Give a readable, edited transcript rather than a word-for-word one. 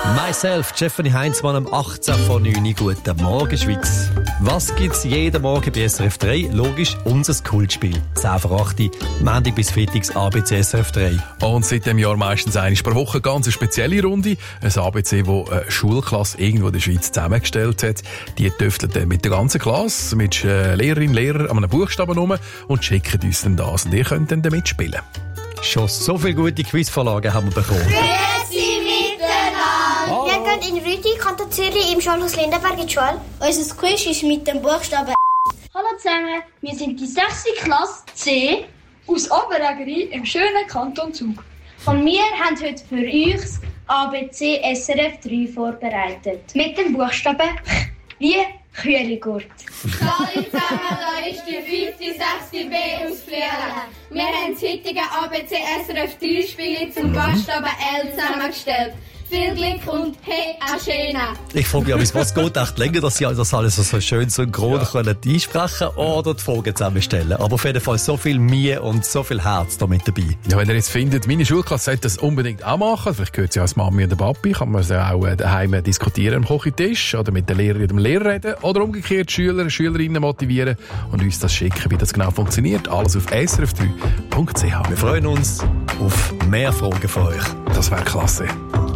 Myself, Stefanie Heinzmann am 18 von 9. Guten Morgen, Schweiz. Was gibt's jeden Morgen bei SRF 3? Logisch, unser Kultspiel. 10 vor 8, Montag bis Freitags ABC SRF 3. Und seit dem Jahr meistens einmal pro Woche ganz eine spezielle Runde. Ein ABC, das eine Schulklasse irgendwo in der Schweiz zusammengestellt hat. Die tüfteln dann mit der ganzen Klasse, mit Lehrerinnen und Lehrern an einem Buchstaben rum und schicken uns dann das. Und ihr könnt dann damit spielen. Schon so viele gute Quizvorlagen haben wir bekommen. Grüezi miteinander! Wir gehen in Rüti, Kanton Zürich, im Schulhaus Lindenberg in die Schule. Unser Quiz ist mit dem Buchstaben. Hallo zusammen, wir sind die 6. Klasse C aus Oberägeri im schönen Kanton Zug. Und wir haben heute für euch das ABC SRF 3 vorbereitet. Mit dem Buchstaben wie Kühlegurt. Hallo zusammen, da ist die 5., 6. B aus Fliehren. Wir haben das heutige ABC SRF 3 Spiele zum Buchstaben L zusammengestellt. Viel Glück und hey, Aschena! Ich frage mich, was geht echt länger, dass Sie das alles so schön synchron können einsprechen oder die Fragen zusammenstellen. Aber auf jeden Fall so viel Mühe und so viel Herz da mit dabei. Ja, wenn ihr jetzt findet, meine Schulklasse sollte das unbedingt auch machen, vielleicht gehört sie als Mami oder Papi, kann man es auch daheim diskutieren am Kochentisch oder mit der Lehrerin oder dem Lehrer reden oder umgekehrt Schüler und Schülerinnen motivieren und uns das schicken, wie das genau funktioniert. Alles auf srf3.ch. Wir freuen uns auf mehr Fragen von euch. Das wäre klasse.